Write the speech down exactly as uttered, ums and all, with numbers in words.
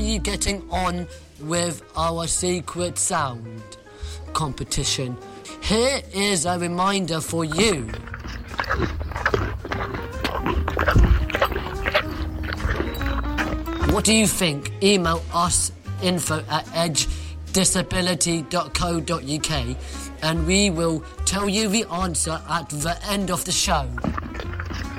you getting on with our secret sound competition? Here is a reminder for you. What do you think? Email us info at edge disability dot co dot uk and we will tell you the answer at the end of the show.